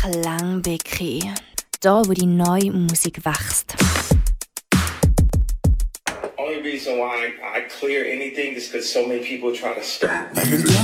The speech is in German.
Klangbecke. Da, wo die neue Musik wächst. Only reason why I clear anything is because so many people try to stop.